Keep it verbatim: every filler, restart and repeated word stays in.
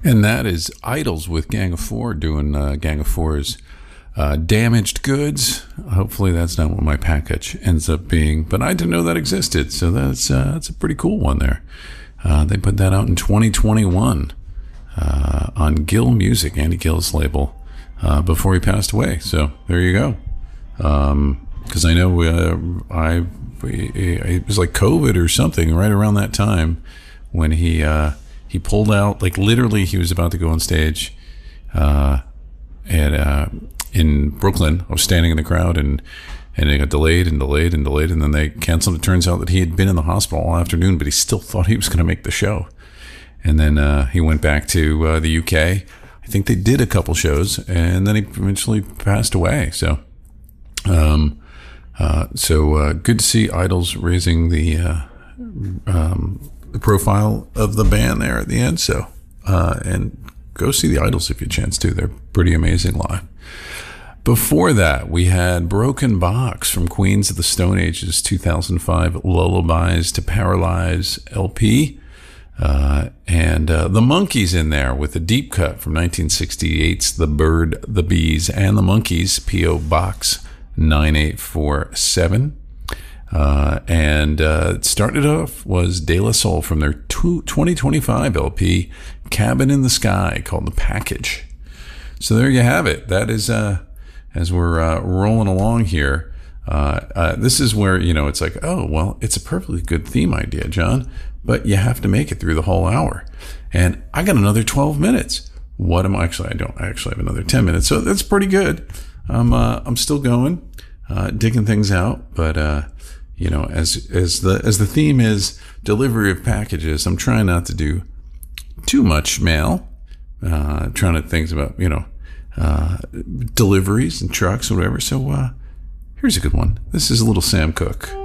And that is Idols with Gang of Four doing uh, Gang of Four's uh, Damaged Goods. Hopefully that's not what my package ends up being, but I didn't know that existed, so that's uh, that's a pretty cool one there. Uh, they put that out in twenty twenty-one uh, on Gill Music, Andy Gill's label, uh, before he passed away. So there you go. Because um, I know uh, I it was like COVID or something right around that time when he uh, he pulled out. Like literally, he was about to go on stage uh, at uh, in Brooklyn. I was standing in the crowd and. And it got delayed and delayed and delayed, and then they canceled. It turns out that he had been in the hospital all afternoon, but he still thought he was going to make the show. And then uh, he went back to uh, the U K. I think they did a couple shows, and then he eventually passed away. So, um, uh, so uh, good to see Idols raising the, uh, um, the profile of the band there at the end. So, uh, and go see the Idols if you chance to. They're pretty amazing live. Before that, we had Broken Box from Queens of the Stone Age's two thousand five Lullabies to Paralyze L P. Uh, and uh, the Monkees in there with a deep cut from nineteen sixty-eight's The Bird, the Bees, and the Monkees, P O. Box nine eight four seven. Uh, and uh, it started off was De La Soul from their twenty twenty-five L P, Cabin in the Sky, called The Package. So there you have it. That is... Uh, As we're uh, rolling along here, uh, uh, this is where, you know, it's like, oh, well, it's a perfectly good theme idea, John, but you have to make it through the whole hour. And I got another twelve minutes. What am I actually? I don't I actually have another ten minutes. So that's pretty good. I'm, uh, I'm still going, uh, digging things out. But, uh, you know, as, as the, as the theme is delivery of packages, I'm trying not to do too much mail, uh, trying to think about, you know, Uh, deliveries and trucks or whatever. So uh, here's a good one. This is a little Sam Cooke.